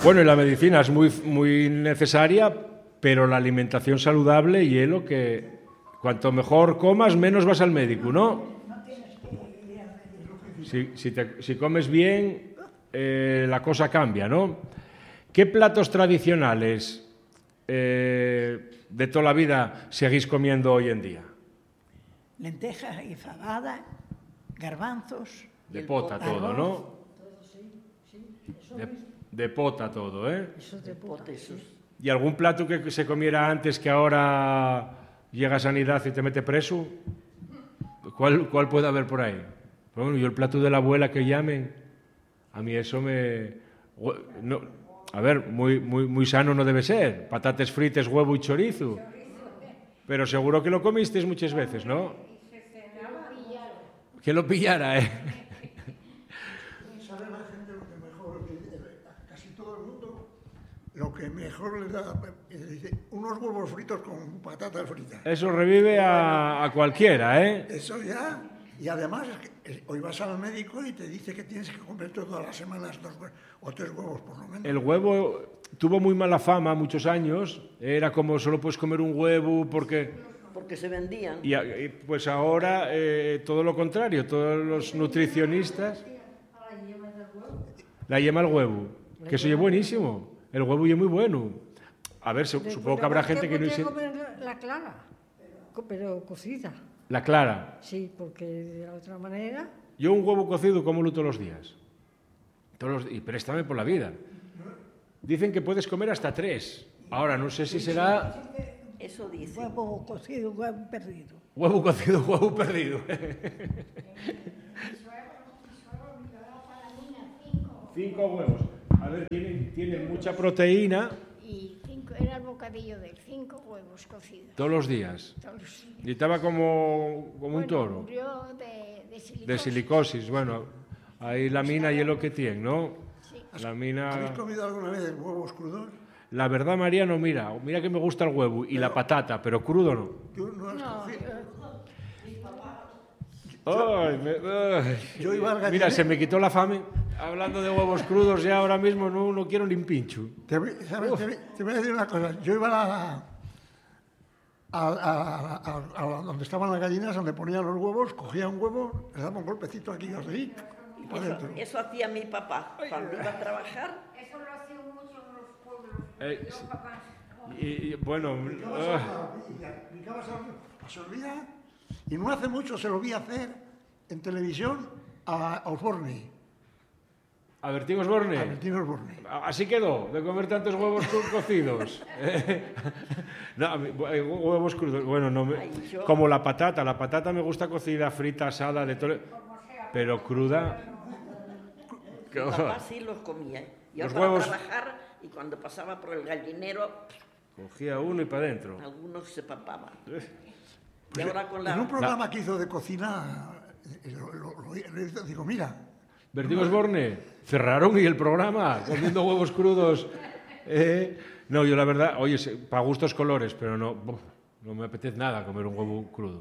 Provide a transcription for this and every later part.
Bueno, y la medicina es muy necesaria, pero la alimentación saludable y es lo que cuanto mejor comas, menos vas al médico, ¿no? Si comes bien, la cosa cambia, ¿no? ¿Qué platos tradicionales de toda la vida seguís comiendo hoy en día? Lentejas y fabada, garbanzos. De pota todo, ¿no? De pota todo, ¿eh? Eso de pota, sí. ¿Y algún plato que se comiera antes que ahora llega a Sanidad y te mete preso? ¿Cuál puede haber por ahí? Bueno, yo el plato de la abuela que llamen, a mí eso me... No, a ver, muy sano no debe ser. Patates fritas, huevo y chorizo. Pero seguro que lo comisteis muchas veces, ¿no? Que lo pillara, ¿eh? ¿Sabe la gente lo que mejor, casi todo el mundo, lo que mejor les da? Dice, unos huevos fritos con patatas fritas. Eso revive a cualquiera, ¿eh? Eso ya. Y además, hoy vas al médico y te dice que tienes que comer todas las semanas 2 o 3 huevos por lo menos. El huevo tuvo muy mala fama muchos años. Era como solo puedes comer un huevo porque se vendían. Y pues ahora todo lo contrario, todos los nutricionistas... La yema del huevo, que eso es buenísimo. El huevo es muy bueno. A ver, supongo que habrá gente que no... comer la clara, pero cocida. La clara. Sí, porque de la otra manera... Yo un huevo cocido como todos los días. Y préstame por la vida. Dicen que puedes comer hasta 3. Ahora, no sé si será... Eso dice. Huevo cocido, huevo perdido. Huevo cocido, huevo perdido. 5 huevos. A ver, tienen mucha proteína. Y era el bocadillo de 5 huevos cocidos. Todos los días. Y estaba como un toro. Murió de silicosis. De silicosis. Bueno, ahí la mina y es lo que tiene, ¿no? Sí. La mina... ¿Habéis comido alguna vez huevos crudos? La verdad, Mariano, mira que me gusta el huevo y la patata, pero crudo no. ¿Tú no has cogido? Yo iba al gallinero. Mira, se me quitó la fame. Hablando de huevos crudos, ya ahora mismo no quiero ni un pincho. Te voy a decir una cosa. Yo iba a donde estaban las gallinas, donde ponían los huevos, cogía un huevo, le daba un golpecito aquí así, y para dentro. Eso hacía mi papá cuando iba a trabajar. Eso lo hacían mucho en los pueblos. Y bueno... Picabas a Solvía, y no hace mucho se lo vi hacer en televisión a Osborne. ¿A Bertín Osborne? A Bertín Osborne. Así quedó, de comer tantos huevos cocidos. No, huevos crudos. Bueno, no como la patata me gusta cocida, frita, asada, de todo. Pero cruda. Mi papá sí los comía. Yo iba a trabajar y cuando pasaba por el gallinero... Cogía uno y para adentro. Algunos se papaban. Y ahora con en un programa que hizo de cocina, digo, mira... Bertín Osborne, cerraron y el programa, comiendo huevos crudos. No, yo la verdad, oye, para gustos colores, pero no me apetece nada comer un huevo crudo.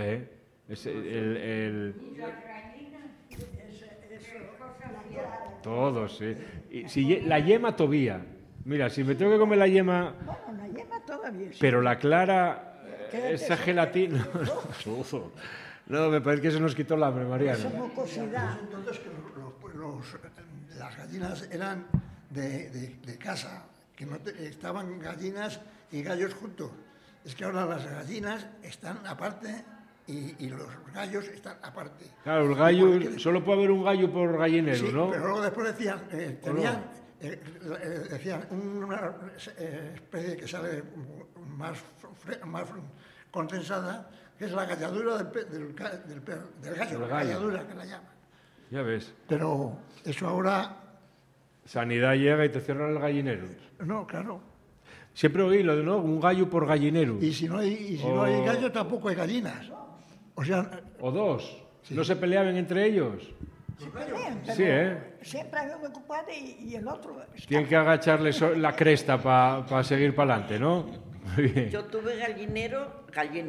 Todos, sí. Y la yema todavía. Mira, si me tengo que comer la yema... Bueno, la yema todavía sí. Pero la clara, esa gelatina... No, me parece que se nos quitó el hambre, Mariano. Esa mucosidad. Entonces que las gallinas eran de casa, que no estaban gallinas y gallos juntos. Es que ahora las gallinas están aparte y los gallos están aparte. Claro, el gallo, solo puede haber un gallo por gallinero, sí, ¿no? Pero luego después decían, decían una especie que sale más condensada, que es la galladura del gallo, la galladura que la llaman. Ya ves. Pero eso ahora... Sanidad llega y te cierran el gallinero. No, claro. Siempre oí lo de, ¿no? Un gallo por gallinero. Y si no hay gallo, tampoco hay gallinas. O sea... O dos. Sí. ¿No se peleaban entre ellos? Se pelean, pero sí, siempre hay uno ocupado y el otro... Tienen que agacharle la cresta para seguir para adelante, ¿no? Bien. Yo tuve gallinero,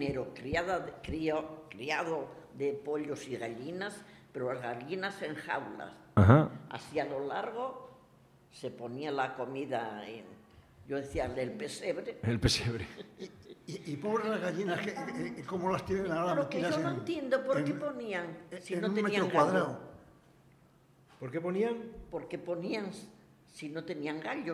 criado de pollos y gallinas, pero las gallinas en jaulas. Ajá. Hacia lo largo se ponía la comida en, yo decía, el pesebre. El pesebre. Y pobres las gallinas, ¿cómo las tienen ahora Lo que metidas yo no entiendo por qué ponían, si no un tenían metro cuadrado? gallo. ¿Por qué ponían? Porque ponían, si no tenían gallo.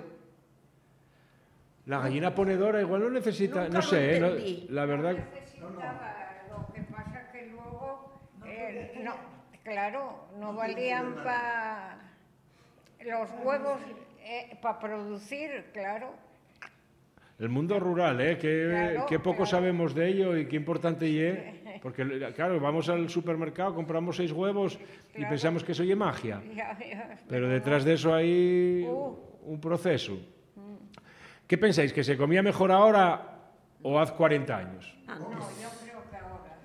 La gallina ponedora igual no necesita, Nunca no lo sé, entendí. la verdad. Necesitaba, lo que pasa que luego, no, claro, no valían para los huevos, para producir, claro. El mundo rural, Claro, que poco claro. sabemos de ello y qué importante es. Porque, claro, vamos al supermercado, compramos 6 huevos y Claro. pensamos que eso es magia. Ya, Pero detrás de eso hay Uh. un proceso. ¿Qué pensáis? ¿Que se comía mejor ahora o hace 40 años? Antes. yo creo que ahora.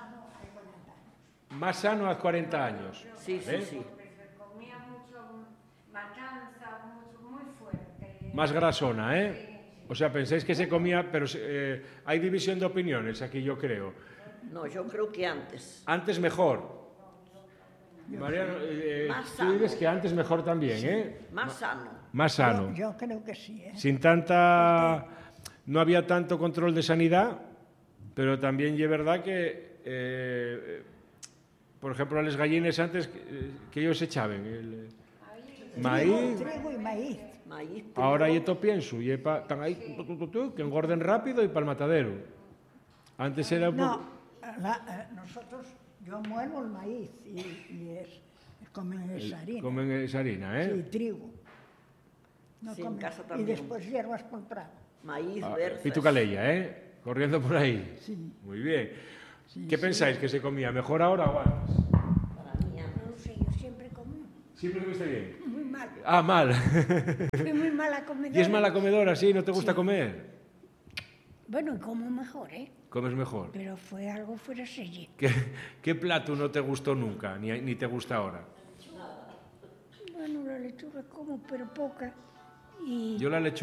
Más sano hace 40 años. Sí, sí, ¿eh? sí. Porque se comía mucho matanza, muy fuerte. Más grasona, ¿eh? O sea, pensáis que se comía, pero hay división de opiniones aquí, yo creo. No, yo creo que antes. Antes mejor. Mariano, Más tú sano. dices que antes mejor también, ¿eh? Más sano. Más sano. Yo creo que sí. Sin tanta... No había tanto control de sanidad, pero también es verdad que, por ejemplo, a las gallinas antes, que ellos echaban maíz, Trigo y maíz. Maíz, ahora yo pienso, y están ahí que engorden rápido y para el matadero. Antes era un No, poco... nosotros, yo muelo el maíz comen esa harina. Comen esa harina, ¿eh? Sí, trigo. No Sí, en comen. casa Y también. después hierbas por prado. maíz, Ah, berzas. Pitu Calella, ¿eh? Corriendo por ahí. Sí. Muy bien. Sí, ¿Qué sí. pensáis? ¿Que se comía mejor ahora o antes? Para mí antes. No sé, yo siempre comí Siempre comiste bien. muy mal. Ah, mal. Fui muy mala comedora. ¿Y es mala comedora, sí? ¿No te gusta comer? Bueno, y como mejor, ¿eh? Comes mejor. Pero fue algo fuera de serie. ¿Qué plato no te gustó nunca, ni te gusta ahora? Bueno, la lechuga como, pero poca. Y Yo la lechuga